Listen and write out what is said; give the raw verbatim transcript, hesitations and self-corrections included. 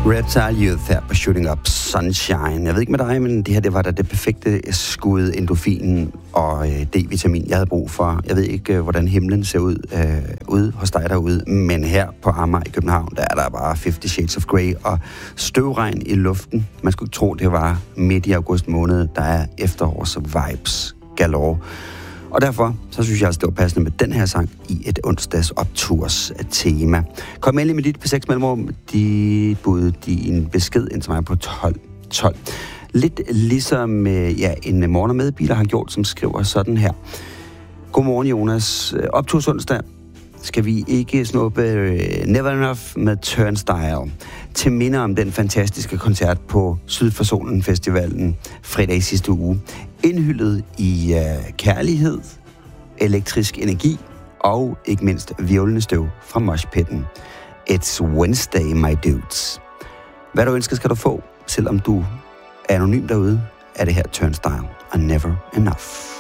Reptile Youth her på Shooting Up Sunshine. Jeg ved ikke med dig, men det her det var da det perfekte skud endorfin og øh, D-vitamin, jeg havde brug for. Jeg ved ikke, øh, hvordan himlen ser ud øh, ude hos dig derude, men her på Amager i København, der er der bare Fifty Shades of Grey og støvregn i luften. Man skulle ikke tro, det var midt i august måned, der er efterårs vibes galore. Og derfor, så synes jeg altså, det var passende med den her sang i et onsdags opturs tema. Kom endelig med dit på seks mellemrum, dit bud, din besked ind til mig på tolv tolv. Lidt ligesom ja, en morgen- medbiler har gjort, som skriver sådan her. Godmorgen, Jonas. Opturs onsdag skal vi ikke snuppe Never Enough med Turnstile. Til minde om den fantastiske koncert på Syd for Solen Festivalen fredag i sidste uge. Indhyllet i uh, kærlighed, elektrisk energi og ikke mindst hvirvlende støv fra moshpitten. It's Wednesday, my dudes. Hvad du ønsker, skal du få, selvom du er anonym derude, er det her Turnstile og Never Enough.